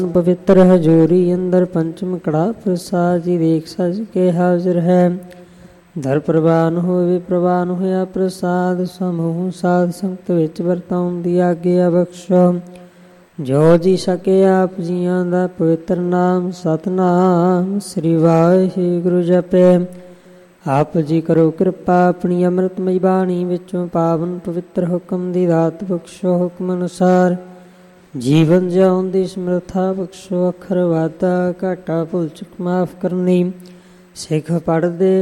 ਪਵਿੱਤਰ ਹਜੂਰੀ ਅੰਦਰ ਪੰਚਮ ਕੜਾ ਪ੍ਰਸਾਦ ਜੀ ਦੇਖ ਸਜ ਕੇ ਹਾਜ਼ਰ ਹੈ। ਦਰ ਪ੍ਰਵਾਨ ਹੋਵੇ ਪ੍ਰਵਾਨ ਹੋਇਆ ਪ੍ਰਸਾਦ ਸਮੂਹ ਸਾਧ ਸੰਗਤ ਵਿੱਚ ਵਰਤਾਉਣ ਦੀ ਆਗਿਆ ਬਖਸ਼ੋ। ਜੋ ਜੀ ਸਕੇ ਆਪ ਜੀਆਂ ਦਾ ਪਵਿੱਤਰ ਨਾਮ ਸਤਿਨਾਮ ਸ੍ਰੀ ਵਾਹਿਗੁਰੂ ਜਪੇ। ਆਪ ਜੀ ਕਰੋ ਕਿਰਪਾ ਆਪਣੀ ਅੰਮ੍ਰਿਤਮਈ ਬਾਣੀ ਵਿੱਚੋਂ ਪਾਵਨ ਪਵਿੱਤਰ ਹੁਕਮ ਦੀ ਦਾਤ ਬਖਸ਼ੋ। ਹੁਕਮ ਅਨੁਸਾਰ ਜੀਵਨ ਜਿਉਣ ਦੀ ਸਮਰੱਥਾ ਬਖਸ਼ੋ। ਅੱਖਰ ਵਾਧਾ ਘਾਟਾ ਭੁੱਲ ਚੁੱਕ ਮਾਫ ਕਰਨੀ। ਸਿੱਖ ਪੜ੍ਹਦੇ